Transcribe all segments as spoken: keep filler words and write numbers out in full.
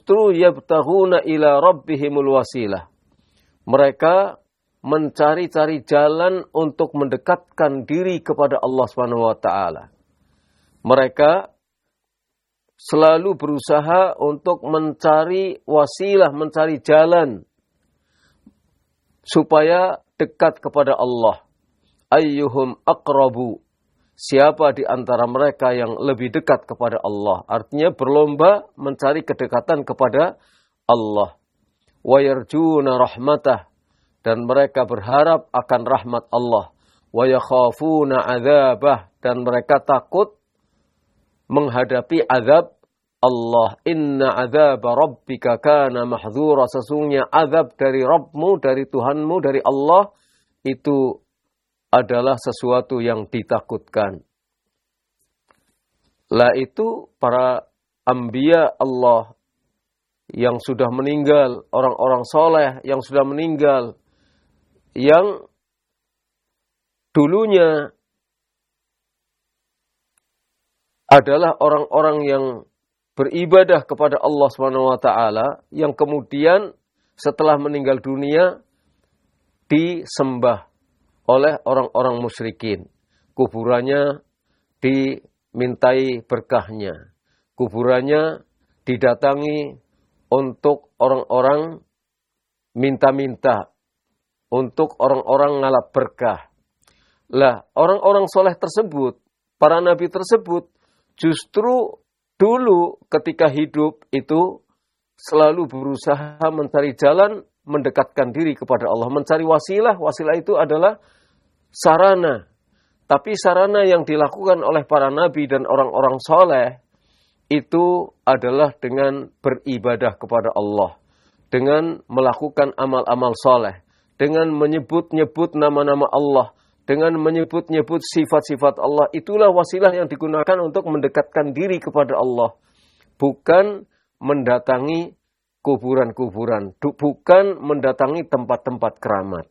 justru yabtaghuna ila rabbihimul wasilah. Mereka mencari-cari jalan untuk mendekatkan diri kepada Allah Subhanahu wa taala. Mereka selalu berusaha untuk mencari wasilah, mencari jalan supaya dekat kepada Allah. Ayyuhum aqrabu. Siapa di antara mereka yang lebih dekat kepada Allah? Artinya berlomba mencari kedekatan kepada Allah. Wa yarjuna rahmatah. Dan mereka berharap akan rahmat Allah. Wa yakhafuna adzabah. Dan mereka takut menghadapi azab Allah. Inna adzaba rabbika kana mahdzura. Sesungguhnya azab dari Rabbmu, dari Tuhanmu, dari Allah itu adalah sesuatu yang ditakutkan. Lah itu para anbiya Allah yang sudah meninggal, orang-orang soleh yang sudah meninggal, yang dulunya adalah orang-orang yang beribadah kepada Allah subhanahu wa taala, yang kemudian setelah meninggal dunia disembah oleh orang-orang musyrikin. Kuburannya dimintai berkahnya. Kuburannya didatangi untuk orang-orang minta-minta, untuk orang-orang ngalap berkah. Lah, orang-orang soleh tersebut, para nabi tersebut, justru dulu ketika hidup itu selalu berusaha mencari jalan mendekatkan diri kepada Allah, mencari wasilah. Wasilah itu adalah sarana. Tapi sarana yang dilakukan oleh para nabi dan orang-orang soleh itu adalah dengan beribadah kepada Allah, dengan melakukan amal-amal soleh, dengan menyebut-nyebut nama-nama Allah, dengan menyebut-nyebut sifat-sifat Allah. Itulah wasilah yang digunakan untuk mendekatkan diri kepada Allah. Bukan mendatangi kuburan-kuburan, bukan mendatangi tempat-tempat keramat.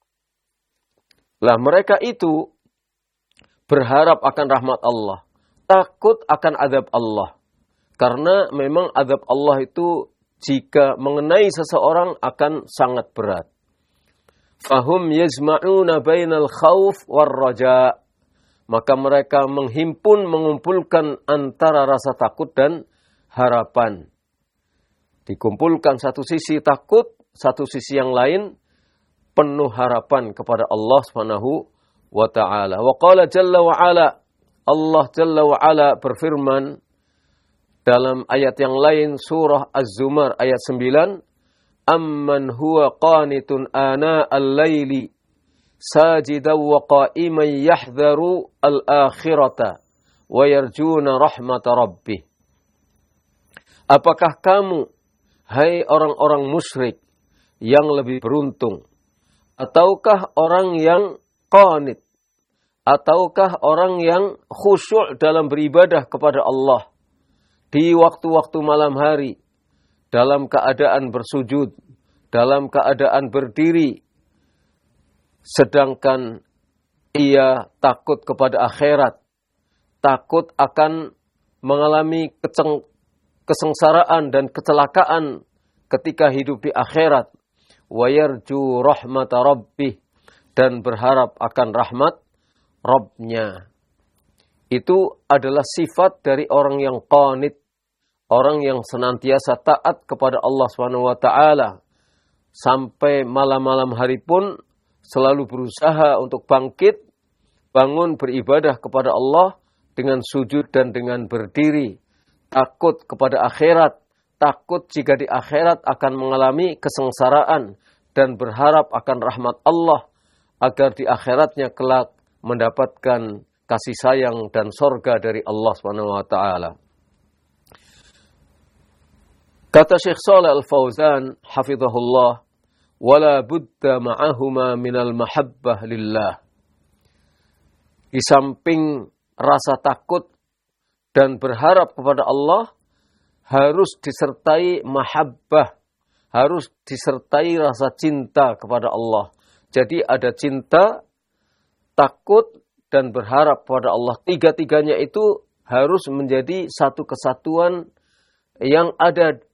Lah mereka itu berharap akan rahmat Allah, takut akan azab Allah. Karena memang azab Allah itu jika mengenai seseorang akan sangat berat. Fahum yazma'una bainal khawf war raja. Maka mereka menghimpun, mengumpulkan antara rasa takut dan harapan. Dikumpulkan satu sisi takut, satu sisi yang lain penuh harapan kepada Allah Subhanahu wa taala. Wa qala jalla wa ala, Allah jalla wa ala berfirman dalam ayat yang lain, surah Az-Zumar ayat sembilan, amman huwa qanitun ana al-laili sajidan wa qa'iman yahdharu al-akhirata wa yarjuna rahmata rabbih. Apakah kamu, hai orang-orang musyrik, yang lebih beruntung? Ataukah orang yang qanit? Ataukah orang yang khusyuk dalam beribadah kepada Allah di waktu-waktu malam hari, dalam keadaan bersujud, dalam keadaan berdiri, sedangkan ia takut kepada akhirat, takut akan mengalami keceng, kesengsaraan dan kecelakaan ketika hidup di akhirat, wa yarju rahmata rabbih, dan berharap akan rahmat Rabbnya. Itu adalah sifat dari orang yang qanit, orang yang senantiasa taat kepada Allah subhanahu wa taala. Sampai malam-malam hari pun selalu berusaha untuk bangkit, bangun beribadah kepada Allah dengan sujud dan dengan berdiri. Takut kepada akhirat, takut jika di akhirat akan mengalami kesengsaraan, dan berharap akan rahmat Allah agar di akhiratnya kelak mendapatkan kasih sayang dan sorga dari Allah subhanahu wa taala. Kata Syekh Shalih Al-Fauzan hafizahullah, wala budda ma'ahuma minal mahabbah lillah. Di samping rasa takut dan berharap kepada Allah, harus disertai mahabbah, harus disertai rasa cinta kepada Allah. Jadi ada cinta, takut, dan berharap kepada Allah. Tiga-tiganya itu harus menjadi satu kesatuan yang ada